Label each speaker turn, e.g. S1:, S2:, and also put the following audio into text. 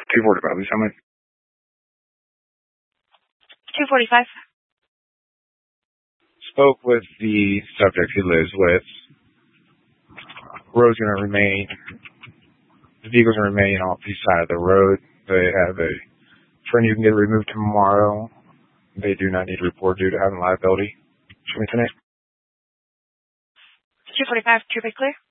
S1: 245, please. How much?
S2: 245.
S1: Spoke with the subject he lives with. Road's going to remain, the vehicle's going to remain off the side of the road. They have a friend you can get removed tomorrow. They do not need a report due to having liability. Show me tonight.
S2: 245, traffic clear.